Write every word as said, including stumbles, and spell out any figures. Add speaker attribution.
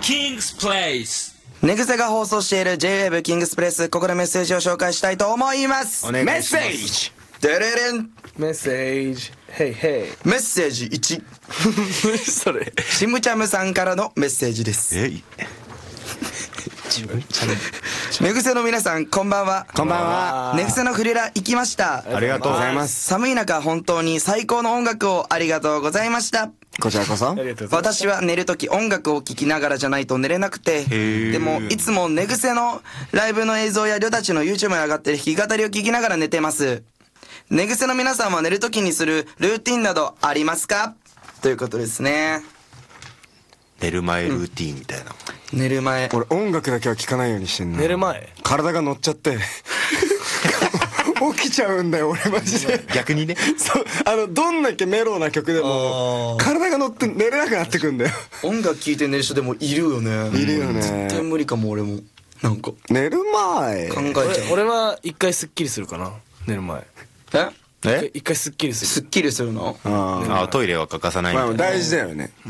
Speaker 1: キングスプレイス。
Speaker 2: 寝癖が放送している ジェイウェーブ キングスプレス、ここでメッセージを紹介したいと思います。
Speaker 3: お願いします。
Speaker 2: メッセージデレレン。
Speaker 4: メッセージヘイヘイ。
Speaker 2: メッセージいち。
Speaker 4: それ
Speaker 2: シムチャムさんからのメッセージです。
Speaker 3: えい
Speaker 2: 寝癖の皆さんこんばんは。
Speaker 3: こんばんは。
Speaker 2: 寝癖のフリラ行きました。
Speaker 3: ありがとうございます。
Speaker 2: 寒い中本当に最高の音楽をありがとうございました。
Speaker 3: こちらこそ。
Speaker 4: ありがとうございます。
Speaker 2: 私は寝るとき音楽を聴きながらじゃないと寝れなくて、
Speaker 3: ー
Speaker 2: でもいつも寝癖のライブの映像やりょたちの YouTube に上がってる弾き語りを聴きながら寝てます。寝癖の皆さんは寝るときにするルーティンなどありますかということですね。
Speaker 3: 寝る前ルーティーンみたいな。
Speaker 2: 寝る前。
Speaker 5: 俺音楽だけは聴かないようにしてんの。
Speaker 4: 寝る前
Speaker 5: 体が乗っちゃって起きちゃうんだよ俺マジで。
Speaker 3: 逆にね。
Speaker 5: そう、あのどんだけメローな曲でも体が乗って寝れなくなってくんだよ。
Speaker 2: 音楽聴いて寝る人でもいるよね。
Speaker 5: いるよね。
Speaker 2: 絶対無理かも俺も。なんか
Speaker 5: 寝る前
Speaker 2: 考えちゃう。
Speaker 4: 俺俺は一回スッキリするかな。寝る前
Speaker 2: え
Speaker 3: え
Speaker 4: 一回スッキリする。
Speaker 2: すっきりするの？
Speaker 5: あ
Speaker 3: あ、トイレは欠かさないみたいな。
Speaker 5: まあ大事だよね。